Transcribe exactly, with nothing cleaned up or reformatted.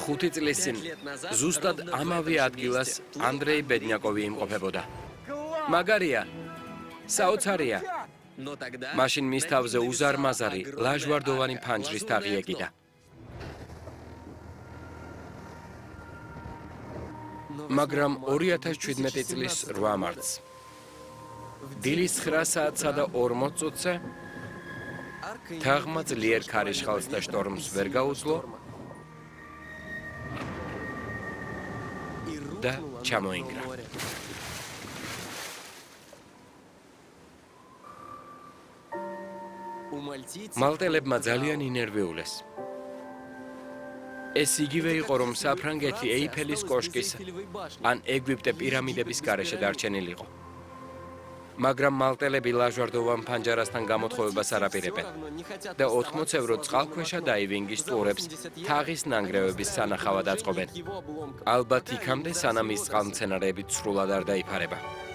ხუთი წლის წინ ზუსტად ამავე ადგილას ანდრეი ბედნიაკოვი იმყოფებოდა. მაგარია, საოცარია. მაშინ მის თავზე უზარმაზარი, ლაჟვარდოვანი ფანჯრის თაღი ეკიდა. მაგრამ ორი ათას შვიდმეტი წლის რვა მარტს დილის ცხრა საათსა და ორმოც წუთზე თაღმა ძლიერ ქარიშხალს და შტორმს ვერ გაუძლო და ჩამოინგრა. მალტელებმა ძალიან ინერვიულეს. ეს იგივე იყო, რომ საფრანგეთი ეიფელის კოშკის ან ეგვიპტე პირამიდების გარეშე დარჩენილიყო. მაგრამ მალტელები ლაჟვარდოვან ფანჯარასთან გამოთხოვებას არ აპირებენ და ოთხმოც ევრო წყალქვეშა დაივინგის ტურებს თაღის ნანგრევების სანახავად აწყობენ. ალბათ იქამდე, სანამ ის წყალმცენარეებით სრულად არ დაიფარება.